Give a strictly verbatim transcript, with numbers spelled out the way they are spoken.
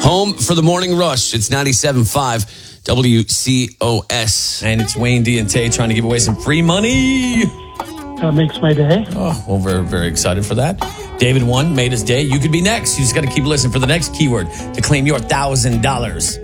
Home for the morning rush. It's ninety-seven point five W C O S. And it's Wayne D and Tay trying to give away some free money. That makes my day. Oh, well, we're very excited for that. David won, made his day. You could be next. You just got to keep listening for the next keyword to claim your one thousand dollars.